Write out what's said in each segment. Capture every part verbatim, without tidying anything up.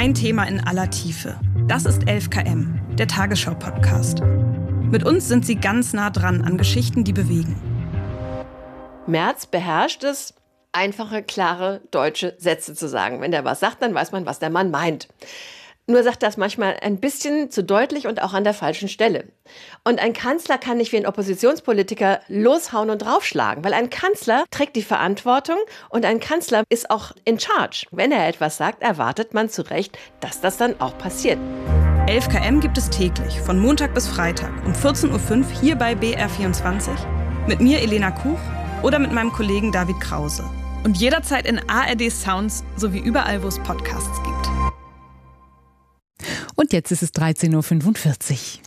Ein Thema in aller Tiefe. Das ist elf Kilometer, der Tagesschau-Podcast. Mit uns sind Sie ganz nah dran an Geschichten, die bewegen. Merz beherrscht es, einfache, klare deutsche Sätze zu sagen. Wenn der was sagt, dann weiß man, was der Mann meint. Nur sagt das manchmal ein bisschen zu deutlich und auch an der falschen Stelle. Und ein Kanzler kann nicht wie ein Oppositionspolitiker loshauen und draufschlagen, weil ein Kanzler trägt die Verantwortung und ein Kanzler ist auch in charge. Wenn er etwas sagt, erwartet man zu Recht, dass das dann auch passiert. elf Kilometer gibt es täglich, von Montag bis Freitag um vierzehn Uhr fünf hier bei B R vierundzwanzig. Mit mir Elena Kuch oder mit meinem Kollegen David Krause. Und jederzeit in A R D Sounds sowie überall, wo es Podcasts gibt. Und jetzt ist es dreizehn Uhr fünfundvierzig.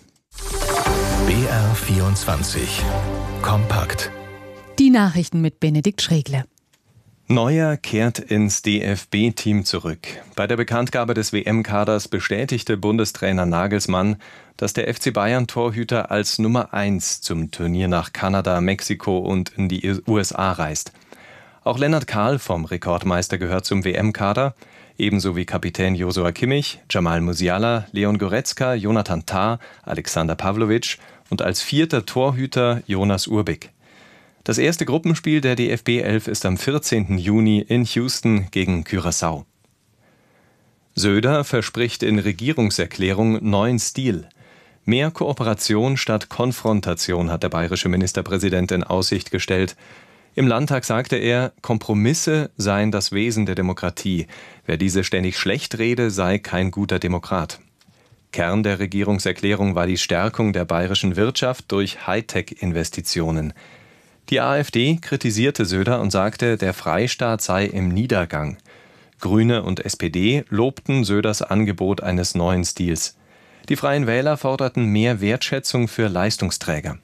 B R vierundzwanzig. Kompakt. Die Nachrichten mit Benedikt Schregle. Neuer kehrt ins D F B-Team zurück. Bei der Bekanntgabe des W M-Kaders bestätigte Bundestrainer Nagelsmann, dass der F C Bayern-Torhüter als Nummer eins zum Turnier nach Kanada, Mexiko und in die U S A reist. Auch Lennart Kahl vom Rekordmeister gehört zum W M-Kader, ebenso wie Kapitän Josua Kimmich, Jamal Musiala, Leon Goretzka, Jonathan Tah, Alexander Pavlovic und als vierter Torhüter Jonas Urbik. Das erste Gruppenspiel der D F B elf ist am vierzehnten Juni in Houston gegen Curaçao. Söder verspricht in Regierungserklärung neuen Stil. Mehr Kooperation statt Konfrontation hat der bayerische Ministerpräsident in Aussicht gestellt. Im Landtag sagte er, Kompromisse seien das Wesen der Demokratie. Wer diese ständig schlecht rede, sei kein guter Demokrat. Kern der Regierungserklärung war die Stärkung der bayerischen Wirtschaft durch Hightech-Investitionen. Die AfD kritisierte Söder und sagte, der Freistaat sei im Niedergang. Grüne und S P D lobten Söders Angebot eines neuen Stils. Die Freien Wähler forderten mehr Wertschätzung für Leistungsträger.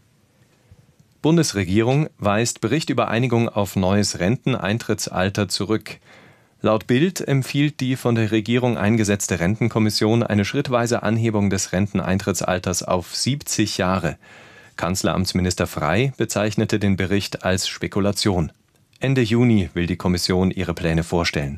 Bundesregierung weist Bericht über Einigung auf neues Renteneintrittsalter zurück. Laut Bild empfiehlt die von der Regierung eingesetzte Rentenkommission eine schrittweise Anhebung des Renteneintrittsalters auf siebzig Jahre. Kanzleramtsminister Frey bezeichnete den Bericht als Spekulation. Ende Juni will die Kommission ihre Pläne vorstellen.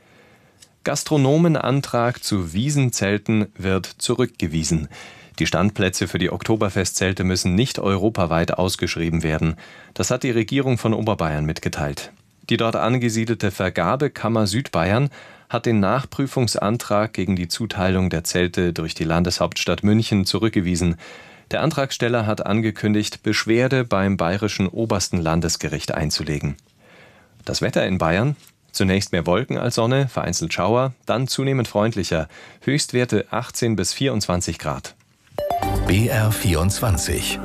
Gastronomenantrag zu Wiesenzelten wird zurückgewiesen. Die Standplätze für die Oktoberfestzelte müssen nicht europaweit ausgeschrieben werden. Das hat die Regierung von Oberbayern mitgeteilt. Die dort angesiedelte Vergabekammer Südbayern hat den Nachprüfungsantrag gegen die Zuteilung der Zelte durch die Landeshauptstadt München zurückgewiesen. Der Antragsteller hat angekündigt, Beschwerde beim bayerischen obersten Landesgericht einzulegen. Das Wetter in Bayern? Zunächst mehr Wolken als Sonne, vereinzelt Schauer, dann zunehmend freundlicher. Höchstwerte achtzehn bis vierundzwanzig Grad. B R vierundzwanzig.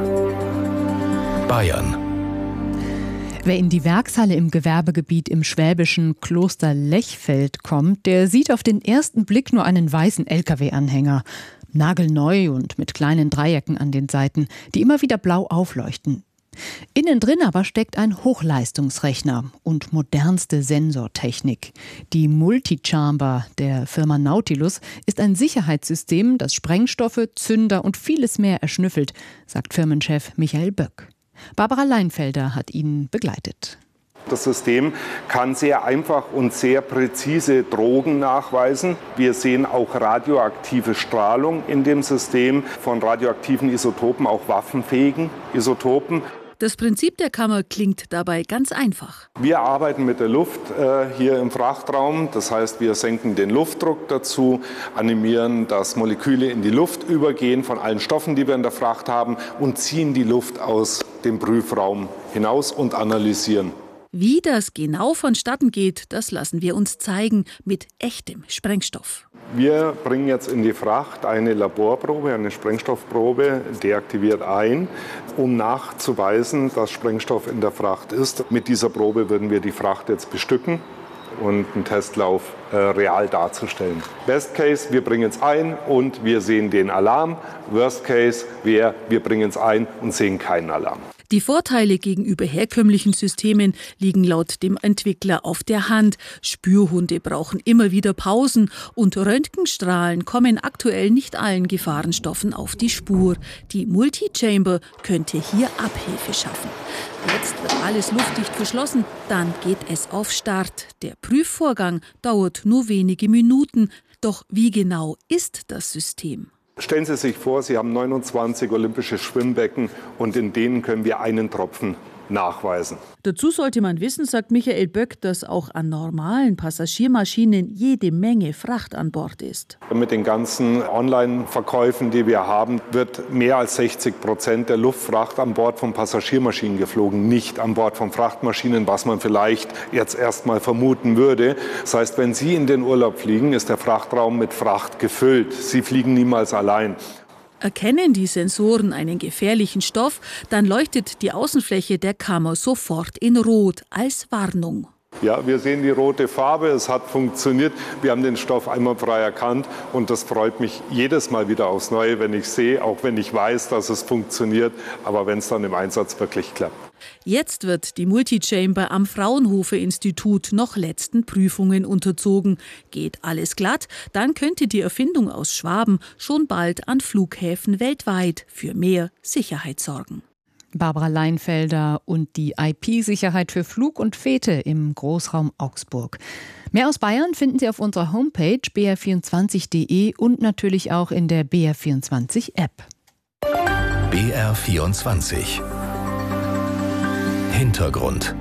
Bayern. Wer in die Werkshalle im Gewerbegebiet im schwäbischen Kloster Lechfeld kommt, der sieht auf den ersten Blick nur einen weißen L K W-Anhänger. Nagelneu und mit kleinen Dreiecken an den Seiten, die immer wieder blau aufleuchten. Innen drin aber steckt ein Hochleistungsrechner und modernste Sensortechnik. Die Multichamber der Firma Nautilus ist ein Sicherheitssystem, das Sprengstoffe, Zünder und vieles mehr erschnüffelt, sagt Firmenchef Michael Böck. Barbara Leinfelder hat ihn begleitet. Das System kann sehr einfach und sehr präzise Drogen nachweisen. Wir sehen auch radioaktive Strahlung in dem System, von radioaktiven Isotopen, auch waffenfähigen Isotopen. Das Prinzip der Kammer klingt dabei ganz einfach. Wir arbeiten mit der Luft äh, hier im Frachtraum. Das heißt, wir senken den Luftdruck dazu, animieren, dass Moleküle in die Luft übergehen von allen Stoffen, die wir in der Fracht haben, und ziehen die Luft aus dem Prüfraum hinaus und analysieren. Wie das genau vonstatten geht, das lassen wir uns zeigen mit echtem Sprengstoff. Wir bringen jetzt in die Fracht eine Laborprobe, eine Sprengstoffprobe, deaktiviert ein, um nachzuweisen, dass Sprengstoff in der Fracht ist. Mit dieser Probe würden wir die Fracht jetzt bestücken und einen Testlauf äh, real darzustellen. Best Case, wir bringen es ein und wir sehen den Alarm. Worst Case wäre, wir bringen es ein und sehen keinen Alarm. Die Vorteile gegenüber herkömmlichen Systemen liegen laut dem Entwickler auf der Hand. Spürhunde brauchen immer wieder Pausen und Röntgenstrahlen kommen aktuell nicht allen Gefahrenstoffen auf die Spur. Die Multichamber könnte hier Abhilfe schaffen. Jetzt wird alles luftdicht verschlossen, dann geht es auf Start. Der Prüfvorgang dauert nur wenige Minuten. Doch wie genau ist das System? Stellen Sie sich vor, Sie haben neunundzwanzig olympische Schwimmbecken und in denen können wir einen Tropfen nachweisen. Dazu sollte man wissen, sagt Michael Böck, dass auch an normalen Passagiermaschinen jede Menge Fracht an Bord ist. Mit den ganzen Online-Verkäufen, die wir haben, wird mehr als sechzig Prozent der Luftfracht an Bord von Passagiermaschinen geflogen, nicht an Bord von Frachtmaschinen, was man vielleicht jetzt erstmal vermuten würde. Das heißt, wenn Sie in den Urlaub fliegen, ist der Frachtraum mit Fracht gefüllt. Sie fliegen niemals allein. Erkennen die Sensoren einen gefährlichen Stoff, dann leuchtet die Außenfläche der Kammer sofort in Rot als Warnung. Ja, wir sehen die rote Farbe, es hat funktioniert. Wir haben den Stoff einwandfrei erkannt und das freut mich jedes Mal wieder aufs Neue, wenn ich sehe, auch wenn ich weiß, dass es funktioniert, aber wenn es dann im Einsatz wirklich klappt. Jetzt wird die Multichamber am Fraunhofer-Institut noch letzten Prüfungen unterzogen. Geht alles glatt, dann könnte die Erfindung aus Schwaben schon bald an Flughäfen weltweit für mehr Sicherheit sorgen. Barbara Leinfelder und die I P-Sicherheit für Flug und Fete im Großraum Augsburg. Mehr aus Bayern finden Sie auf unserer Homepage b r vierundzwanzig punkt d e und natürlich auch in der B R vierundzwanzig App. B R vierundzwanzig Hintergrund.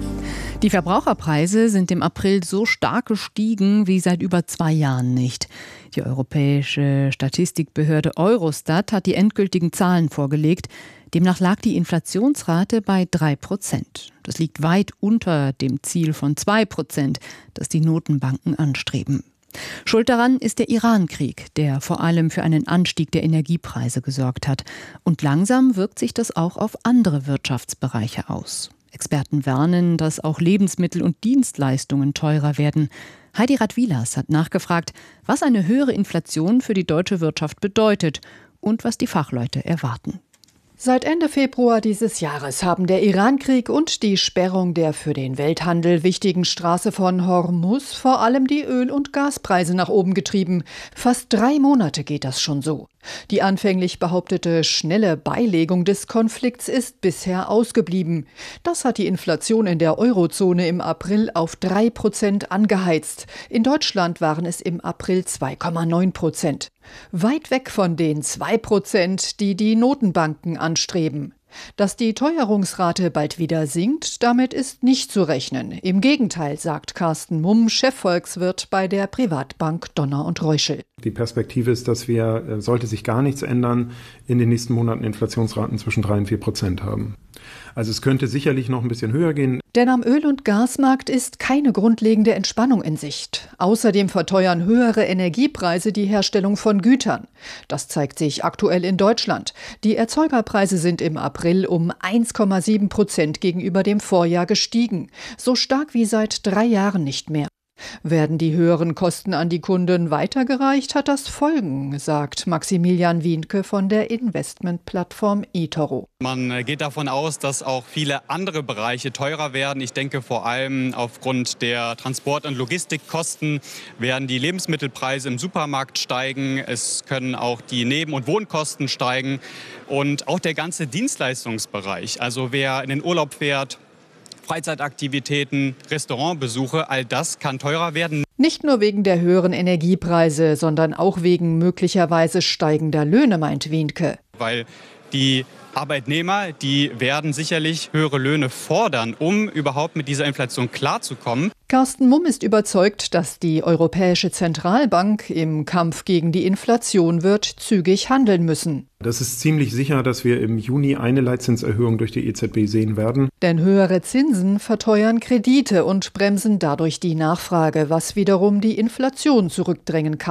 Die Verbraucherpreise sind im April so stark gestiegen wie seit über zwei Jahren nicht. Die europäische Statistikbehörde Eurostat hat die endgültigen Zahlen vorgelegt. Demnach lag die Inflationsrate bei drei Prozent. Das liegt weit unter dem Ziel von zwei Prozent, das die Notenbanken anstreben. Schuld daran ist der Iran-Krieg, der vor allem für einen Anstieg der Energiepreise gesorgt hat. Und langsam wirkt sich das auch auf andere Wirtschaftsbereiche aus. Experten warnen, dass auch Lebensmittel und Dienstleistungen teurer werden. Heidi Radwilas hat nachgefragt, was eine höhere Inflation für die deutsche Wirtschaft bedeutet und was die Fachleute erwarten. Seit Ende Februar dieses Jahres haben der Iran-Krieg und die Sperrung der für den Welthandel wichtigen Straße von Hormuz vor allem die Öl- und Gaspreise nach oben getrieben. Fast drei Monate geht das schon so. Die anfänglich behauptete schnelle Beilegung des Konflikts ist bisher ausgeblieben. Das hat die Inflation in der Eurozone im April auf drei Prozent angeheizt. In Deutschland waren es im April zwei Komma neun Prozent. Weit weg von den zwei Prozent, die die Notenbanken anstreben. Dass die Teuerungsrate bald wieder sinkt, damit ist nicht zu rechnen. Im Gegenteil, sagt Carsten Mumm, Chefvolkswirt bei der Privatbank Donner und Reuschel. Die Perspektive ist, dass wir, sollte sich gar nichts ändern, in den nächsten Monaten Inflationsraten zwischen drei und vier Prozent haben. Also es könnte sicherlich noch ein bisschen höher gehen. Denn am Öl- und Gasmarkt ist keine grundlegende Entspannung in Sicht. Außerdem verteuern höhere Energiepreise die Herstellung von Gütern. Das zeigt sich aktuell in Deutschland. Die Erzeugerpreise sind im April um eins Komma sieben Prozent gegenüber dem Vorjahr gestiegen. So stark wie seit drei Jahren nicht mehr. Werden die höheren Kosten an die Kunden weitergereicht, hat das Folgen, sagt Maximilian Wienke von der Investmentplattform eToro. Man geht davon aus, dass auch viele andere Bereiche teurer werden. Ich denke vor allem aufgrund der Transport- und Logistikkosten werden die Lebensmittelpreise im Supermarkt steigen. Es können auch die Neben- und Wohnkosten steigen und auch der ganze Dienstleistungsbereich. Also wer in den Urlaub fährt, Freizeitaktivitäten, Restaurantbesuche, all das kann teurer werden. Nicht nur wegen der höheren Energiepreise, sondern auch wegen möglicherweise steigender Löhne, meint Wienke. Weil die Arbeitnehmer, die werden sicherlich höhere Löhne fordern, um überhaupt mit dieser Inflation klarzukommen. Carsten Mumm ist überzeugt, dass die Europäische Zentralbank im Kampf gegen die Inflation wird zügig handeln müssen. Das ist ziemlich sicher, dass wir im Juni eine Leitzinserhöhung durch die E Z B sehen werden. Denn höhere Zinsen verteuern Kredite und bremsen dadurch die Nachfrage, was wiederum die Inflation zurückdrängen kann.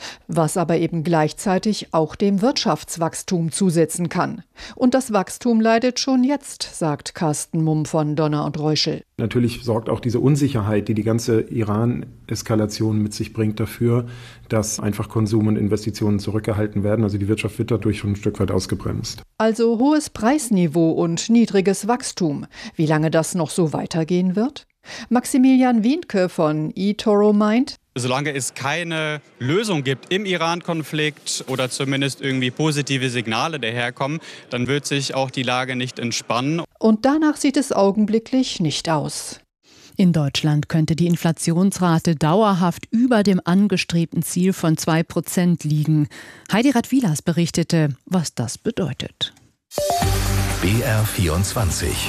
was aber eben gleichzeitig auch dem Wirtschaftswachstum zusetzen kann. Und das Wachstum leidet schon jetzt, sagt Carsten Mumm von Donner und Reuschel. Natürlich sorgt auch diese Unsicherheit, die die ganze Iran-Eskalation mit sich bringt, dafür, dass einfach Konsum und Investitionen zurückgehalten werden. Also die Wirtschaft wird dadurch schon ein Stück weit ausgebremst. Also hohes Preisniveau und niedriges Wachstum. Wie lange das noch so weitergehen wird? Maximilian Wienke von eToro meint, solange es keine Lösung gibt im Iran-Konflikt oder zumindest irgendwie positive Signale daherkommen, dann wird sich auch die Lage nicht entspannen. Und danach sieht es augenblicklich nicht aus. In Deutschland könnte die Inflationsrate dauerhaft über dem angestrebten Ziel von zwei Prozent liegen. Heidi Radwilas berichtete, was das bedeutet. B R vierundzwanzig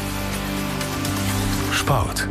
Sport.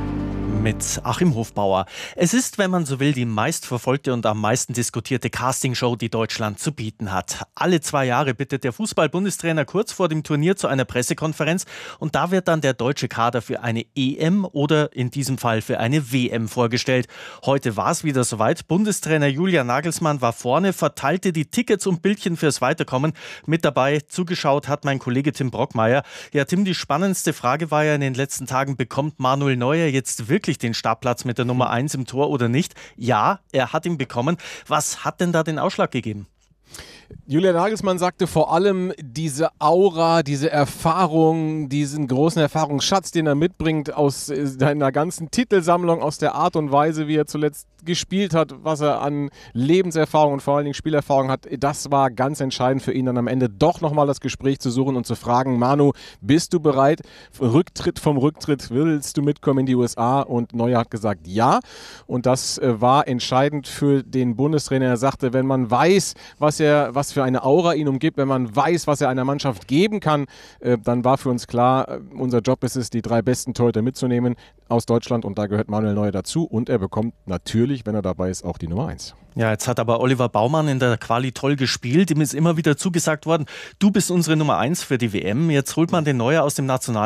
Mit Achim Hofbauer. Es ist, wenn man so will, die meistverfolgte und am meisten diskutierte Castingshow, die Deutschland zu bieten hat. Alle zwei Jahre bittet der Fußball-Bundestrainer kurz vor dem Turnier zu einer Pressekonferenz und da wird dann der deutsche Kader für eine E M oder in diesem Fall für eine W M vorgestellt. Heute war es wieder soweit. Bundestrainer Julian Nagelsmann war vorne, verteilte die Tickets und Bildchen fürs Weiterkommen. Mit dabei zugeschaut hat mein Kollege Tim Brockmeier. Ja, Tim, die spannendste Frage war ja in den letzten Tagen, bekommt Manuel Neuer jetzt wirklich den Startplatz mit der Nummer eins im Tor oder nicht? Ja, er hat ihn bekommen. Was hat denn da den Ausschlag gegeben? Julian Nagelsmann sagte vor allem diese Aura, diese Erfahrung, diesen großen Erfahrungsschatz, den er mitbringt aus seiner ganzen Titelsammlung, aus der Art und Weise, wie er zuletzt gespielt hat, was er an Lebenserfahrung und vor allen Dingen Spielerfahrung hat, das war ganz entscheidend für ihn, dann am Ende doch nochmal das Gespräch zu suchen und zu fragen, Manu, bist du bereit? Rücktritt vom Rücktritt, willst du mitkommen in die U S A? Und Neuer hat gesagt, ja. Und das war entscheidend für den Bundestrainer. Er sagte, wenn man weiß, was er, was für eine Aura ihn umgibt, wenn man weiß, was er einer Mannschaft geben kann, äh, dann war für uns klar, äh, unser Job ist es, die drei besten Torhüter mitzunehmen aus Deutschland und da gehört Manuel Neuer dazu und er bekommt natürlich, wenn er dabei ist, auch die Nummer eins. Ja, jetzt hat aber Oliver Baumann in der Quali toll gespielt. Ihm ist immer wieder zugesagt worden, du bist unsere Nummer eins für die W M. Jetzt holt man den Neuer aus dem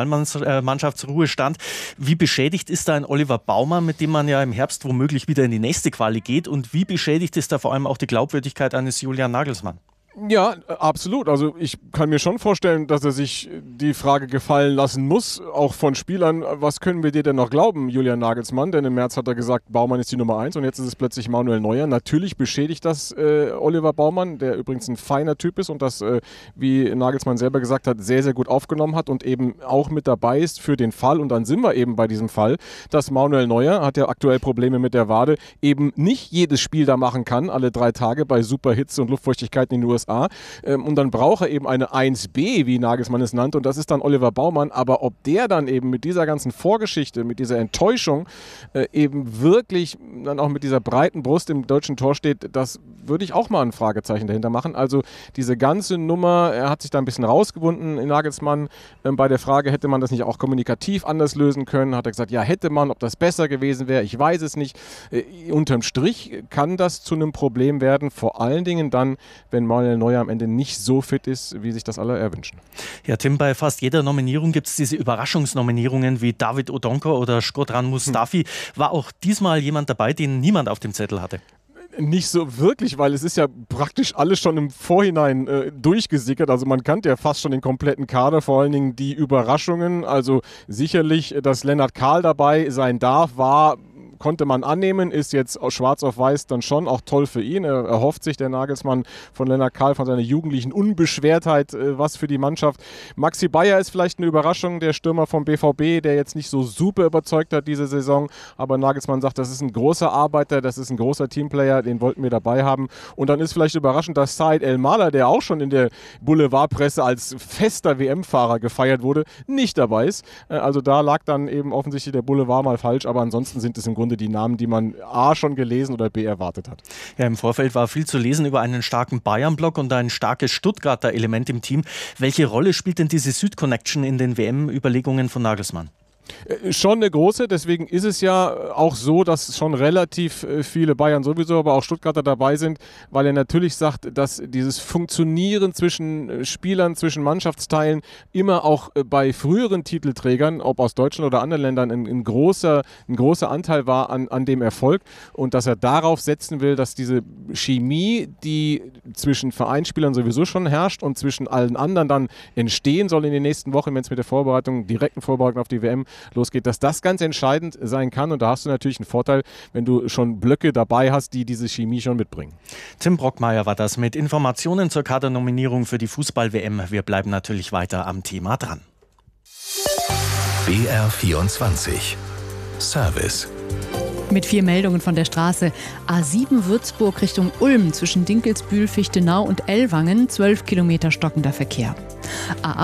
Nationalmannschaftsruhestand. Wie beschädigt ist da ein Oliver Baumann, mit dem man ja im Herbst womöglich wieder in die nächste Quali geht? Und wie beschädigt ist da vor allem auch die Glaubwürdigkeit eines Julian Nagelsmann? Ja, absolut. Also ich kann mir schon vorstellen, dass er sich die Frage gefallen lassen muss, auch von Spielern, was können wir dir denn noch glauben, Julian Nagelsmann? Denn im März hat er gesagt, Baumann ist die Nummer eins und jetzt ist es plötzlich Manuel Neuer. Natürlich beschädigt das äh, Oliver Baumann, der übrigens ein feiner Typ ist und das, äh, wie Nagelsmann selber gesagt hat, sehr, sehr gut aufgenommen hat und eben auch mit dabei ist für den Fall. Und dann sind wir eben bei diesem Fall, dass Manuel Neuer, hat ja aktuell Probleme mit der Wade, eben nicht jedes Spiel da machen kann, alle drei Tage bei super Hitze und Luftfeuchtigkeit in den U S A. Und dann braucht er eben eine eins B, wie Nagelsmann es nannte, und das ist dann Oliver Baumann. Aber ob der dann eben mit dieser ganzen Vorgeschichte, mit dieser Enttäuschung äh, eben wirklich dann auch mit dieser breiten Brust im deutschen Tor steht, das würde ich auch mal ein Fragezeichen dahinter machen. Also diese ganze Nummer, er hat sich da ein bisschen rausgewunden in Nagelsmann. Ähm, bei der Frage, hätte man das nicht auch kommunikativ anders lösen können, hat er gesagt, ja hätte man, ob das besser gewesen wäre, ich weiß es nicht. Äh, unterm Strich kann das zu einem Problem werden, vor allen Dingen dann, wenn Manuel Neuer am Ende nicht so fit ist, wie sich das alle erwünschen. Ja, Tim, bei fast jeder Nominierung gibt es diese Überraschungsnominierungen wie David Odonkor oder Shkodran Mustafi. Hm. War auch diesmal jemand dabei, den niemand auf dem Zettel hatte? Nicht so wirklich, weil es ist ja praktisch alles schon im Vorhinein äh, durchgesickert. Also man kannte ja fast schon den kompletten Kader, vor allen Dingen die Überraschungen. Also sicherlich, dass Lennart Kahl dabei sein darf, war... konnte man annehmen, ist jetzt aus schwarz auf weiß dann schon auch toll für ihn. Er erhofft sich, der Nagelsmann, von Lennart Kahl, von seiner jugendlichen Unbeschwertheit, äh, was für die Mannschaft. Maxi Bayer ist vielleicht eine Überraschung, der Stürmer vom B V B, der jetzt nicht so super überzeugt hat diese Saison, aber Nagelsmann sagt, das ist ein großer Arbeiter, das ist ein großer Teamplayer, den wollten wir dabei haben. Und dann ist vielleicht überraschend, dass Said El-Maler, der auch schon in der Boulevardpresse als fester W M-Fahrer gefeiert wurde, nicht dabei ist. Äh, also da lag dann eben offensichtlich der Boulevard mal falsch, aber ansonsten sind es im Grunde die Namen, die man A schon gelesen oder B erwartet hat. Ja, im Vorfeld war viel zu lesen über einen starken Bayern-Block und ein starkes Stuttgarter Element im Team. Welche Rolle spielt denn diese Süd-Connection in den W M-Überlegungen von Nagelsmann? Schon eine große, deswegen ist es ja auch so, dass schon relativ viele Bayern sowieso, aber auch Stuttgarter dabei sind, weil er natürlich sagt, dass dieses Funktionieren zwischen Spielern, zwischen Mannschaftsteilen immer auch bei früheren Titelträgern, ob aus Deutschland oder anderen Ländern, ein, ein, großer, ein großer Anteil war an, an dem Erfolg und dass er darauf setzen will, dass diese Chemie, die zwischen Vereinsspielern sowieso schon herrscht und zwischen allen anderen dann entstehen soll in den nächsten Wochen, wenn es mit der Vorbereitung, direkten Vorbereitung auf die W M losgeht, dass das ganz entscheidend sein kann. Und da hast du natürlich einen Vorteil, wenn du schon Blöcke dabei hast, die diese Chemie schon mitbringen. Tim Brockmeier war das mit Informationen zur Kadernominierung für die Fußball-W M. Wir bleiben natürlich weiter am Thema dran. B R vierundzwanzig Service. Mit vier Meldungen von der Straße. A sieben Würzburg Richtung Ulm zwischen Dinkelsbühl, Fichtenau und Ellwangen, zwölf Kilometer stockender Verkehr. A